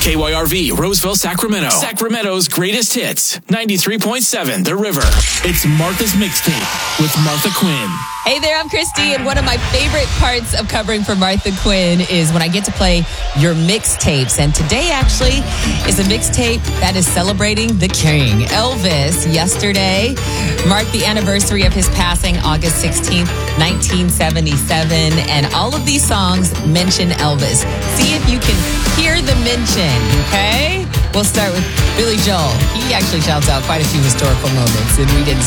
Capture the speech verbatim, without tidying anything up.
K Y R V, Roseville, Sacramento. Sacramento's greatest hits. ninety-three point seven, The River. It's Martha's Mixtape with Martha Quinn. Hey there, I'm Christy, and one of my favorite parts of covering for Martha Quinn is when I get to play your mixtapes. And today, actually, is a mixtape that is celebrating the king, Elvis. Yesterday marked the anniversary of his passing, August sixteenth, nineteen seventy-seven. And all of these songs mention Elvis. See if you can hear the mention, okay? We'll start with Billy Joel. He actually shouts out quite a few historical moments, and we didn't